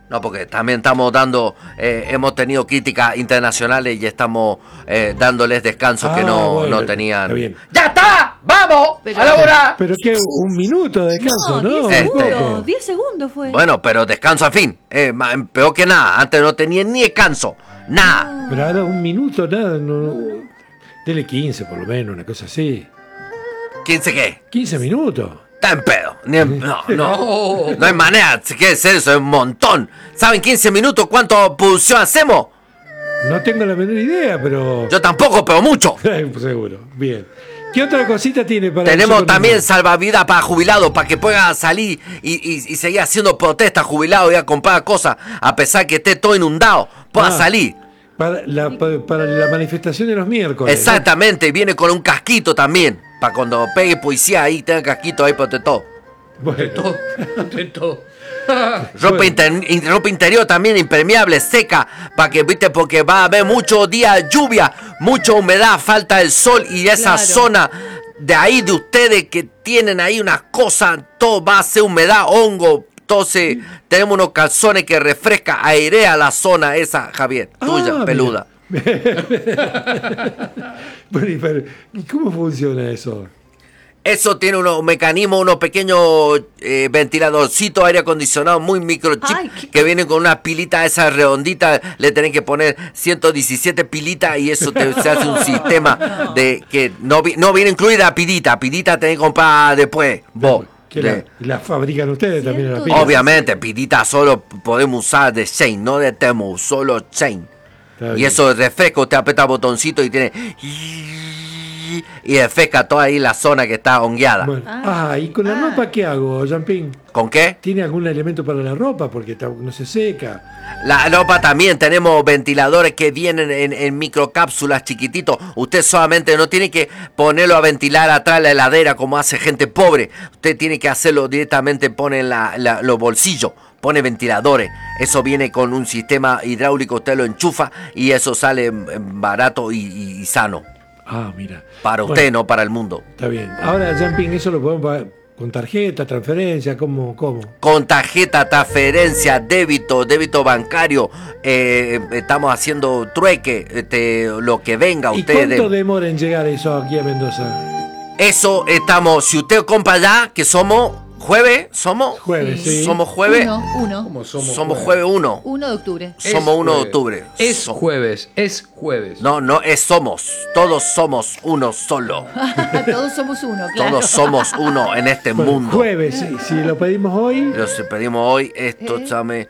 No, porque también estamos dando, hemos tenido críticas internacionales y estamos dándoles descansos que no tenían. Está bien. ¡Ya está! ¡Vamos! Pero- ¡A la hora! Pero que un minuto de descanso, ¿no? 10 Este- segundos. 10 segundos fue. Bueno, pero descanso al fin. Peor que nada. Antes no tenían ni descanso. Nada. Pero ahora un minuto, nada. Dele 15 por lo menos, una cosa así. ¿Quién se qué? 15 minutos. Está en pedo. No hay manera. Si quiere ser eso, es un montón. ¿Saben 15 minutos cuánto producción hacemos? No tengo la menor idea, pero... Yo tampoco, pero mucho. Seguro. Bien. ¿Qué otra cosita tiene para... Tenemos nosotros también mismos? salvavidas para jubilados, para que puedan salir y seguir haciendo protestas jubilados y a comprar cosas, a pesar que esté todo inundado, pueda salir. Para la manifestación de los miércoles. Exactamente, y viene con un casquito también, para cuando pegue policía ahí, tenga casquito ahí protector. ¿No? Bueno. De todo. Ropa, ropa interior también impermeable, seca, para que, viste, porque va a haber muchos días lluvia, mucha humedad, falta el sol y esa Claro. zona de ahí de ustedes que tienen ahí unas cosas, todo va a ser humedad, hongo. Entonces tenemos unos calzones que refresca, airea la zona esa, Javier, tuya, mira. peluda. Bueno, ¿y cómo funciona eso? Eso tiene unos mecanismos, unos pequeños ventiladorcitos, aire acondicionado muy microchip Ay, que vienen con una pilita esas redonditas. Le tienen que poner 117 pilitas y eso se hace un sistema de que no viene incluida pilita. Pilita tenés que comprar después. Vos. Que la fabrican ustedes también en la pila. Obviamente, pilita solo podemos usar de Shane, no de Temu, solo Shane. Está Y bien. eso de refresco, usted aprieta el botoncito y tiene... Y refresca toda ahí la zona que está hongueada. Bueno. ¿Y con la ropa qué hago, Jean-Ping? ¿Con qué? ¿Tiene algún elemento para la ropa? Porque no se seca. La ropa también, tenemos ventiladores que vienen en microcápsulas chiquititos. Usted solamente no tiene que ponerlo a ventilar atrás de la heladera como hace gente pobre. Usted tiene que hacerlo directamente, pone en los bolsillos, pone ventiladores. Eso viene con un sistema hidráulico, usted lo enchufa y eso sale barato y sano. Mira. Para usted, Bueno, no para el mundo. está bien. Ahora, Jean-Ping, ¿eso lo podemos pagar con tarjeta, transferencia? ¿Cómo? Con tarjeta, transferencia, débito bancario, estamos haciendo trueque, lo que venga ¿Y usted. cuánto demora en llegar eso aquí a Mendoza? Eso estamos, si usted compra ya, que somos jueves, somos Sí. somos jueves, Uno. ¿Cómo somos jueves 1, 1 de octubre. somos 1 de octubre. Es jueves. No, todos somos uno solo, Todos somos uno, claro. todos somos uno en este Bueno, mundo. jueves, sí. Si lo pedimos hoy, Pero si pedimos hoy, esto, chame,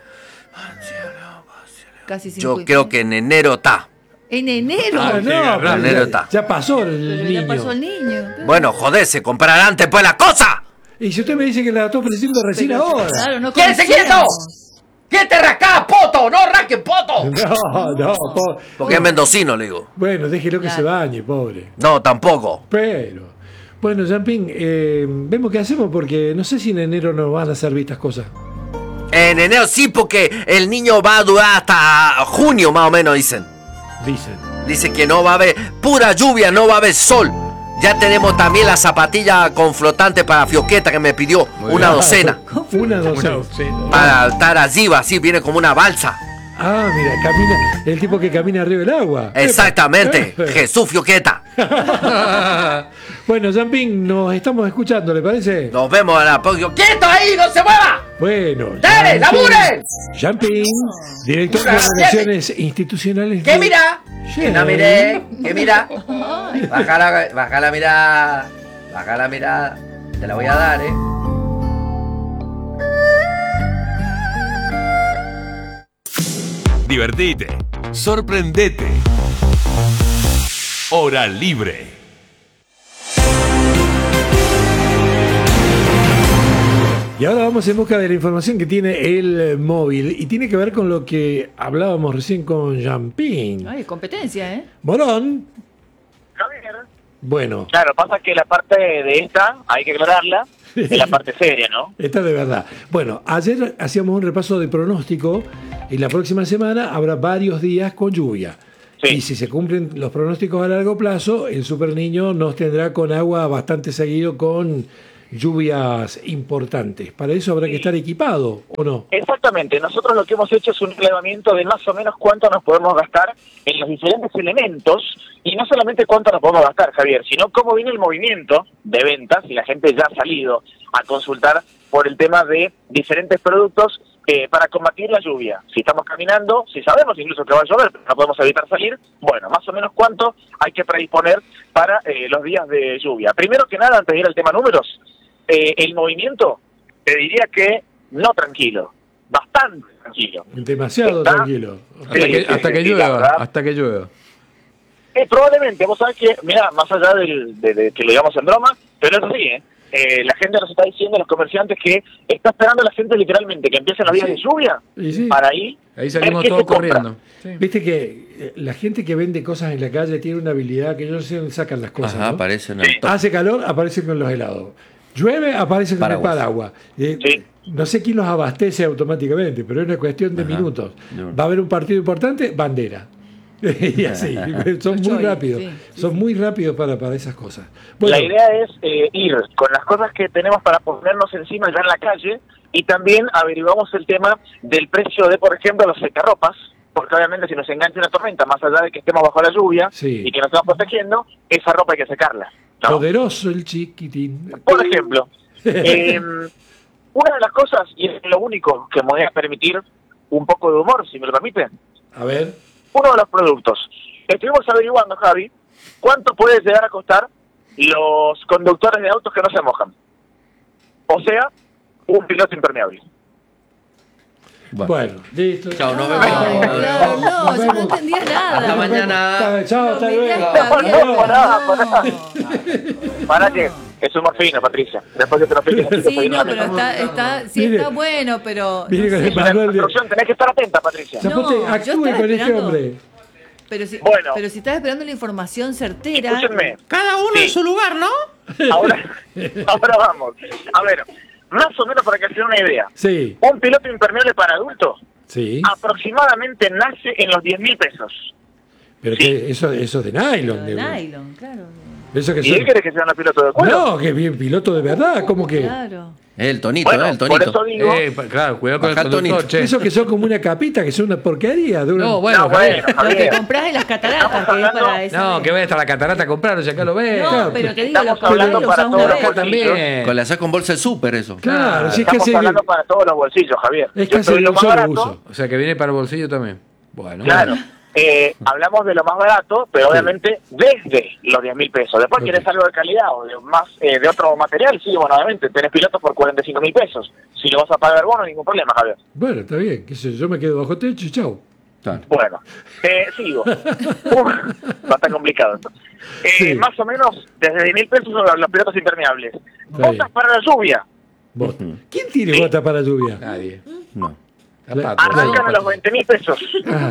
Casi yo 50. creo que en enero está. En enero. Ah, no, llega pero enero está. ya pasó el Pero niño. ya pasó el niño. Bueno, joder, se comprarán antes pues la cosa. Y si usted me dice que la estoy ofreciendo recién Pero, ahora. Claro, no ¿Quién se conocíamos. ¿Quién te rascaba, poto? No rasque, poto. Porque es mendocino, le digo. Bueno, déjelo que Claro. se bañe, pobre. No, tampoco. Pero. Bueno, Jean-Ping, vemos qué hacemos porque no sé si en enero nos van a servir estas cosas. En enero sí, porque el niño va a durar hasta junio, más o menos, dicen. Dice que no va a haber pura lluvia, no va a haber sol. Ya tenemos también la zapatilla con flotante para Fioqueta que me pidió una docena. Una docena. Para estar allí, así viene como una balsa. Mira, camina, el tipo que camina arriba del agua. Exactamente, Epa. Jesús Fioqueta. Bueno, Jean-Ping, nos estamos escuchando, ¿le parece? Nos vemos en la próxima. ¡Quieto ahí! ¡No se mueva! Bueno. ¡Dale, Jean-Ping- laburen! Jean-Ping, director de Relaciones Institucionales. ¿Qué mira? Que no miré, que mira. Ay, Baja la mirada. Baja la mirada. Te la voy a dar, Divertite, sorprendete. Hora libre. Y ahora vamos en busca de la información que tiene el móvil y tiene que ver con lo que hablábamos recién con Jean-Ping. Ay, competencia, ¿eh? Morón. Javier. Bueno, Claro, pasa que la parte de esta, hay que aclararla, es la parte seria, ¿no? esta de verdad. Bueno, ayer hacíamos un repaso de pronóstico y la próxima semana habrá varios días con lluvia. Sí. Y si se cumplen los pronósticos a largo plazo, el Super Niño nos tendrá con agua bastante seguido con lluvias importantes. Para eso habrá que estar equipado, ¿o no? Exactamente, nosotros lo que hemos hecho es un relevamiento de más o menos cuánto nos podemos gastar en los diferentes elementos, y no solamente cuánto nos podemos gastar, Javier, sino cómo viene el movimiento de ventas, y la gente ya ha salido a consultar por el tema de diferentes productos para combatir la lluvia. Si estamos caminando, si sabemos incluso que va a llover, pero no podemos evitar salir, bueno, más o menos cuánto hay que predisponer para los días de lluvia. Primero que nada, antes de ir al tema números, el movimiento, te diría que no tranquilo, bastante tranquilo. Demasiado Está- tranquilo. Hasta que sí, llueva, la verdad. hasta que llueva. Probablemente, vos sabés que, mira, más allá de que lo digamos en broma, pero es así, la gente nos está diciendo, los comerciantes, que está esperando la gente literalmente que empiecen los días de lluvia, Y sí. para ahí Salimos ver qué todos se compra. corriendo. Sí. Viste que la gente que vende cosas en la calle tiene una habilidad que yo no sé dónde sacan las cosas. Ajá, ¿no? aparecen Sí. al toque. Hace calor, aparecen con los helados. Llueve, aparecen con el paraguas. Sí. No sé quién los abastece automáticamente, pero es una cuestión de Ajá. minutos. Va a haber un partido importante, bandera. Y así, son muy Choy, rápidos. sí, Son muy rápidos para esas cosas. Bueno, La idea es ir con las cosas que tenemos para ponernos encima ya en la calle, y también averiguamos el tema del precio de, por ejemplo, los secarropas, porque obviamente si nos engancha una tormenta, más allá de que estemos bajo la lluvia Sí. y que nos estamos protegiendo, esa ropa hay que secarla, ¿no? poderoso el chiquitín. Por ejemplo, una de las cosas, y es lo único que me voy a permitir un poco de humor, si me lo permiten, A ver, uno de los productos. Estuvimos averiguando, Javi, cuánto puede llegar a costar los conductores de autos que no se mojan. O sea, un piloto impermeable. bueno, listo. Chao, nos No, vemos. claro, no, Nos yo no vemos. entendía nada. Hasta mañana. Chao, hasta Mirá, luego. está bien. No, pará. No. ¿Para qué? Es humor fino, Patricia. Después que te lo explique, Sí, no, pero sí Mire. está bueno, pero Mire con no el sé. manual de... Producción, tenés que estar atenta, Patricia. No, Zapote, yo actúe estaba con este esperando. hombre. Bueno. Pero si estás esperando la información certera. Escúchenme. Cada uno Sí. en su lugar, ¿no? Ahora vamos. A ver, más o menos para que se den una idea. Sí, Un piloto impermeable para adultos sí. aproximadamente nace en los 10.000 pesos. Pero que eso de nylon. De de- nylon, claro. Eso que ¿Y él son... quiere que sean los pilotos de cuero? No, que bien piloto de verdad, ¿cómo que? Claro. El tonito, Bueno, el por tonito. eso digo... Claro, cuidado con Bajá el el conductor, tonito. che. Eso que son como una capita, que son una porquería. De una... No, bueno, No, Javier. bueno, Lo que Javier. compras en las cataratas, que es hablando- para esa. No, que vaya hasta la catarata a comprar, o sea, acá lo ves. No, Claro, pero te digo, estamos los compras y hablando los para usás una todos los vez. Acá también. Con la saco en bolsa el súper, eso. Claro, si es que Estamos hace... hablando para todos los bolsillos, Javier. Es Yo casi estoy de lo un más solo barato. uso. O sea, que viene para el bolsillo también. Bueno. Claro. Hablamos de lo más barato, pero obviamente desde los 10.000 pesos. Después quieres algo de calidad o de más de otro material, sí, bueno, obviamente tenés pilotos por 45.000 pesos. Si lo vas a pagar vos, no hay ningún problema, Javier. Bueno, está bien, qué sé yo, me quedo bajo techo y chau. Bueno, sigo. Bastante complicado esto. Sí. Más o menos desde 10.000 pesos son los pilotos impermeables. Está Botas para la lluvia. Bota. ¿Quién tiene bota para lluvia? Nadie. No. Zapatos, Arrancan a los zapatos. 20.000 pesos. Ah,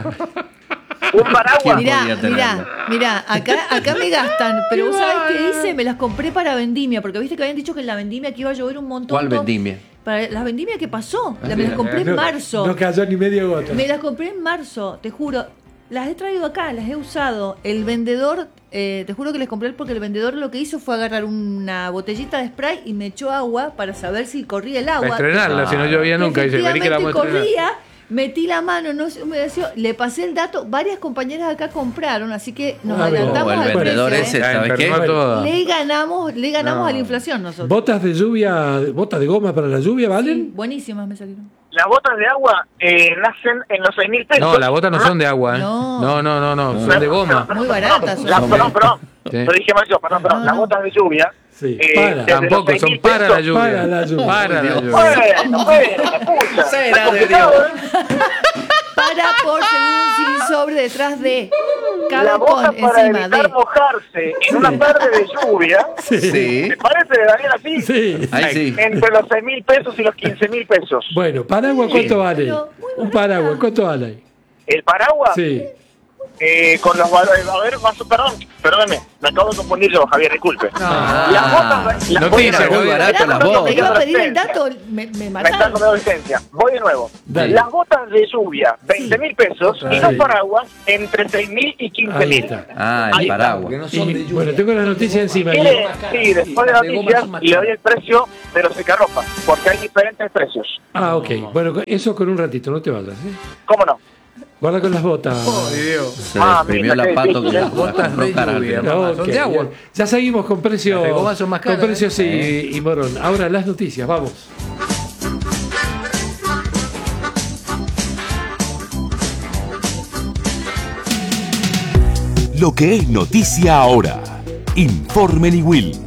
Un paraguas. Mirá, podría tenerlo? mirá, acá me gastan, pero vos sabés qué hice, me las compré para vendimia, porque viste que habían dicho que en la vendimia que iba a llover un montón. ¿Cuál vendimia? Para las vendimias que pasó, me las compré en no, marzo. no cayó ni media gota. Me las compré en marzo, te juro. Las he traído acá, las he usado. El vendedor, te juro que les compré porque el vendedor lo que hizo fue agarrar una botellita de spray y me echó agua para saber si corría el agua. Para estrenarla, si no llovía nunca. Dice, vení que la vamos a estrenar. corría, metí la mano, no se humedeció, le pasé el dato. Varias compañeras acá compraron, así que nos Ah, bien. adelantamos el al vendedor precio, ese, La ¿sabes qué? enfermó toda. Le ganamos a la inflación nosotros. ¿Botas de lluvia, botas de goma para la lluvia, Sí, valen? buenísimas me salieron. Las botas de agua nacen en los 6.000 pesos. No, las botas no son de agua, ¿eh? No. No, son de goma. Muy baratas son. Perdón. Sí. Lo dije mal yo, perdón. No, Las no. botas de lluvia. Sí, desde los Tampoco, 6.000 son para la pesos. lluvia. Para la lluvia. Para la lluvia. Bueno, escucha. Será Está de complicado, Dios. ¿eh? Para por según sin sobre detrás de. La Cabe bota con para encima evitar de. mojarse en una tarde de lluvia. Sí. ¿Te parece, Daniel, así? Sí. Ahí sí. Entre los 6.000 pesos y los 15.000 pesos. Bueno, paraguas, ¿cuánto vale? Pero muy Un paraguas, ¿cuánto vale? El paraguas, Sí. Con los valores, a ver, perdóneme, me acabo de confundir yo, Javier, disculpe. Las botas, Noticia, muy barato las botas. Te iba a pedir el dato, me me están mataron. comiendo licencia. Voy de nuevo. Dale. Las botas de lluvia, 20.000 pesos, y los Sí. paraguas entre 6.000 y 15.000. Ahí está. Ah, Ahí el está, paraguas. Porque no son de Y, lluvia. bueno, tengo las noticias encima. ¿Quiere? Sí, después de Las de goma noticias son más le doy caras. el precio de los secarropas, porque hay diferentes precios. Ah, ok. Bueno, eso con un ratito, no te vayas. ¿Cómo no? Guarda con las botas. Se Ah, exprimió mira, la qué pato difícil, que ¿eh? la Botas compró de cara. lluvia. Ok, Son de agua. bien. Ya seguimos con precios. Las de goma son más caras, Con precios y morón. Ahora las noticias, vamos. Lo que es noticia ahora. Informe Will.